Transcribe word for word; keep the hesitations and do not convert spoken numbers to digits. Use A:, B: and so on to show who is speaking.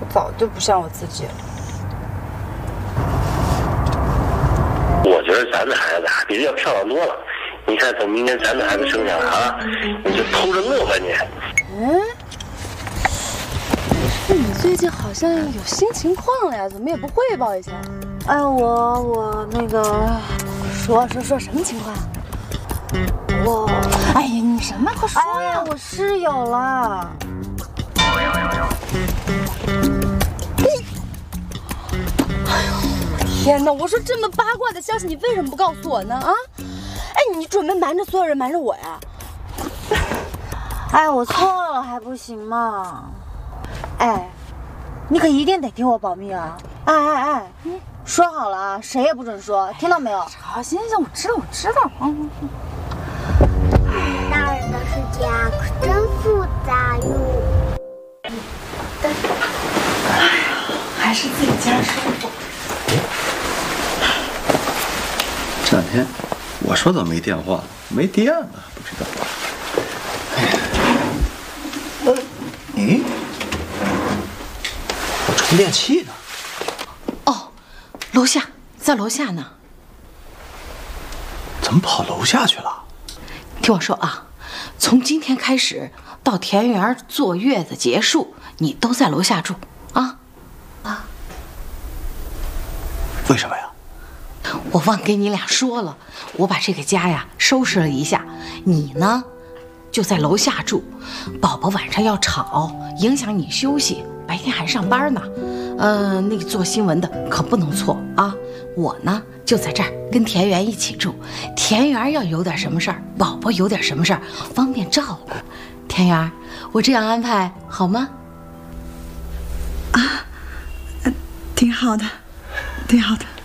A: 早就不像我自己了。
B: 我觉得咱的孩子啊，比这要漂亮多了。你看，等明年咱的孩子生下来啊，你就偷着乐吧你。
A: 嗯，你最近好像有新情况了呀？怎么也不汇报一下？哎，我我那个说说说什么情况？我哎呀，你什么快说呀！哎、我室友了。哎呦，天哪！我说这么八卦的消息，你为什么不告诉我呢？啊？哎，你准备瞒着所有人，瞒着我呀？哎，我错了还不行吗？哎，你可一定得替我保密啊！哎哎哎，说好了啊，谁也不准说，听到没有？好，行行行，我知道，我知道。嗯。
C: 大人的世界啊，可真复杂哟。
A: 哎呀，还是自己家舒服。
D: 这两天我说怎么没电话？没电了，不知道。哎呀，咦，我充电器呢？
E: 哦，楼下，在楼下呢。
D: 怎么跑楼下去了？
E: 听我说啊，从今天开始到田园坐月子结束，你都在楼下住啊啊！
D: 为什么呀？
E: 我忘给你俩说了，我把这个家呀收拾了一下，你呢就在楼下住。宝宝晚上要吵，影响你休息，白天还上班呢。呃，那个做新闻的可不能错啊。我呢就在这儿跟田园一起住，田园要有点什么事儿，宝宝有点什么事儿，方便照顾。田园，我这样安排好吗？
F: 啊，挺好的，挺好的。